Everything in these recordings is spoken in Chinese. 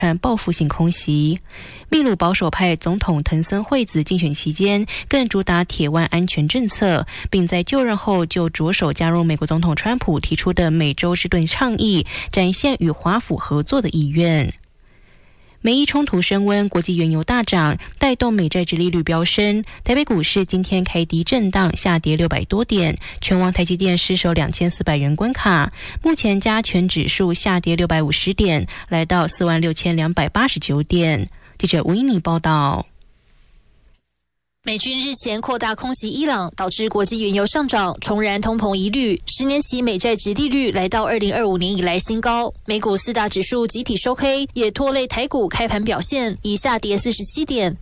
报复性空袭。秘鲁保守派总统藤森惠子竞选期间更主打铁腕安全政策，并在就任后就着手加入美国总统川普提出的美洲之盾倡议，展现与华府合作的意愿。美伊冲突升温，国际原油大涨，带动美债殖利率飙升。台北股市今天开低震荡，下跌600多点，全网台积电失守2400元关卡。目前加权指数下跌650点，来到46289点。记者吴依妮报道。 美军日前扩大空袭伊朗，导致国际原油上涨，重燃通膨疑虑。10年期美债殖利率来到2025年以来新高。美股4大指数集体收黑，也拖累台股开盘表现，以下跌47点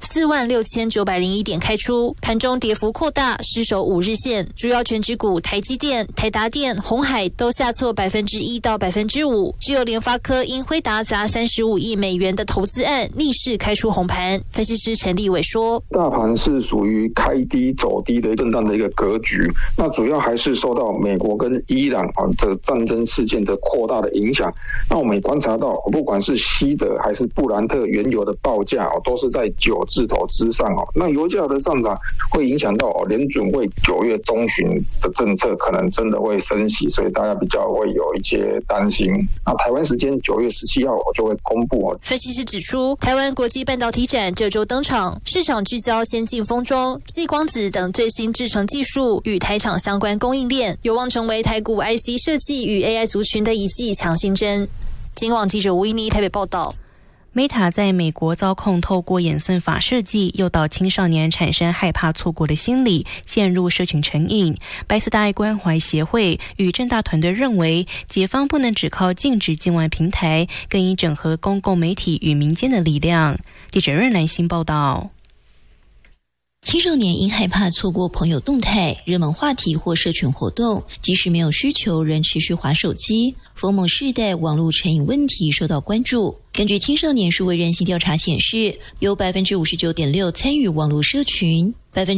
，46901点开出，盘中跌幅扩大，失守5日线。主要权值股台积电、台达电、鸿海都下挫1%到5%，只有联发科因辉达砸35亿美元的投资案逆势开出红盘。分析师陈立伟说， 大盘是属于开低走低的震荡的一个格局，那主要还是受到美国跟伊朗的战争事件的扩大的影响。那我们也观察到，不管是西德还是布兰特原油的报价都是在9字头之上。那油价的上涨会影响到联准会9月中旬的政策可能真的会升息，所以大家比较会有一些担心。那台湾时间9月17号就会公布。 分析师指出，台湾国际半导体展这周登场，市场聚焦先进封装、矽光子等最新制程技术与台厂相关供应链，有望成为台股 IC 设计与 AI 族群的一剂强心针。今网记者吴依妮台北报道。 Meta 在美国遭控透过演算法设计诱导青少年产生害怕错过的心理，陷入社群成瘾。白色大爱关怀协会与政大团队认为，解放不能只靠禁止境外平台，更应整合公共媒体与民间的力量。记者任兰心报道。 青少年因害怕错过朋友动态、热门话题或社群活动，即使没有需求仍持续滑手机，佛某世代网络成瘾问题受到关注。根据青少年数位韧性调查显示，有 59.6% 参与网络社群，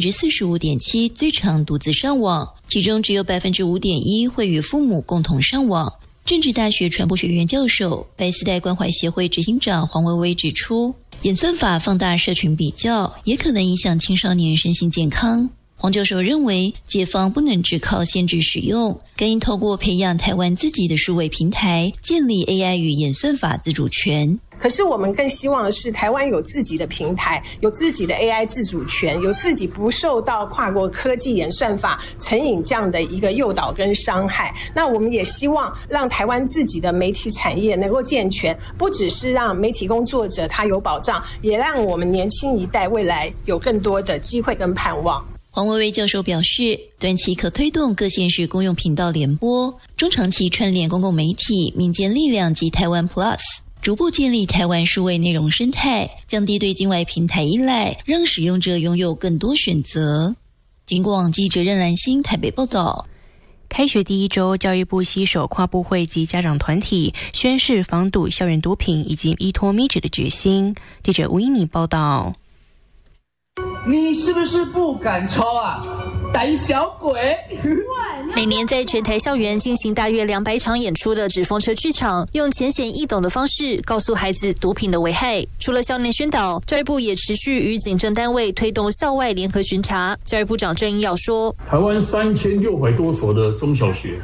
45.7% 最常独自上网，其中只有 5.1% 会与父母共同上网。政治大学传播学院教授、白丝带关怀协会执行长黄薇薇指出，演算法放大社群比较，也可能影响青少年身心健康。黄教授认为，解放不能只靠限制使用，更应透过培养台湾自己的数位平台，建立 AI 与演算法自主权。 可是我们更希望的是，台湾有自己的平台，有自己的 AI 自主权，有自己不受到跨国科技演算法成瘾这样的一个诱导跟伤害。那我们也希望让台湾自己的媒体产业能够健全，不只是让媒体工作者他有保障，也让我们年轻一代未来有更多的机会跟盼望。 黄薇薇教授表示，短期可推动各县市公用频道联播，中长期串联公共媒体、民间力量及台湾 Plus， 逐步建立台湾数位内容生态，降低对境外平台依赖，让使用者拥有更多选择。警广记者任兰心台北报道。 开学第一周，教育部携手跨部会及家长团体，宣示防堵校园毒品以及依托咪纸的决心。记者吴依妮报道。 你是不是不敢抽啊，胆小鬼？ 每年在全台校园进行大约200场演出的纸风车剧场，用浅显易懂的方式告诉孩子毒品的危害。除了校内宣导，教育部也持续与警政单位推动校外联合巡查。教育部长郑英耀说， 台湾3600多所的中小学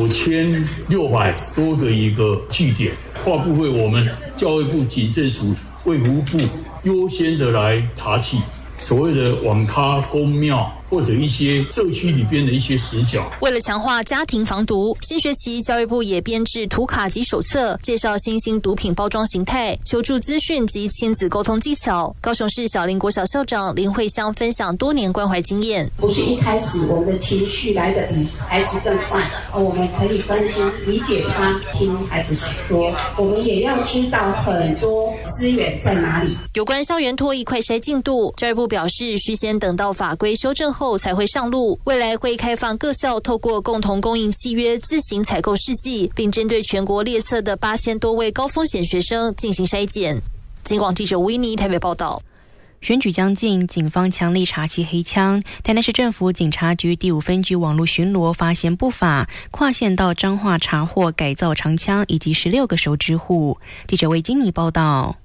，9600多个一个据点，跨部会我们教育部警政署、卫福部优先的来查缉所谓的网咖、公庙或者一些社区里边的一些死角。 为了强化家庭防毒，新学期教育部也编制图卡及手册，介绍新兴毒品包装形态、求助资讯及亲子沟通技巧。高雄市小林国小校长林慧香分享多年关怀经验。 不是一开始我们的情绪来得比孩子更快，我们可以分心理解他，听孩子说，我们也要知道很多资源在哪里。 有关校园脱疫快筛进度，教育部表示需先等到法规修正后才会上路，未来会开放各校透过共同供应契约自行采购试剂，并针对全国列册的8000多位高风险学生进行筛检。警广记者吴依妮台北报道。 选举将近，警方强力查缉黑枪。台南市政府警察局第5分局网络巡逻发现不法，跨县到彰化查获改造长枪以及16个手指虎。记者魏金妮报道。